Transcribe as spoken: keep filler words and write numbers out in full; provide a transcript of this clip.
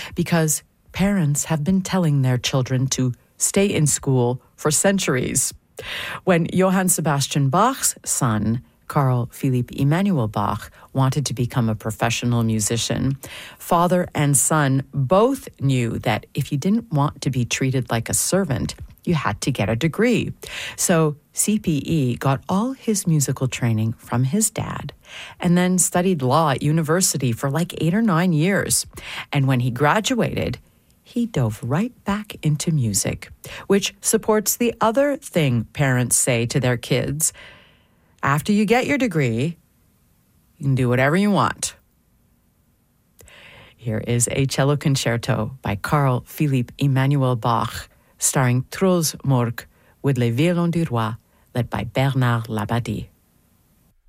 because parents have been telling their children to stay in school for centuries. When Johann Sebastian Bach's son, Carl Philipp Emanuel Bach, wanted to become a professional musician, father and son both knew that if you didn't want to be treated like a servant, you had to get a degree. So C P E got all his musical training from his dad and then studied law at university for like eight or nine years. And when he graduated, he dove right back into music, which supports the other thing parents say to their kids. After you get your degree, you can do whatever you want. Here is a cello concerto by Carl Philipp Emanuel Bach, starring Truls Mørk with Les Violons du Roi, led by Bernard Labadie.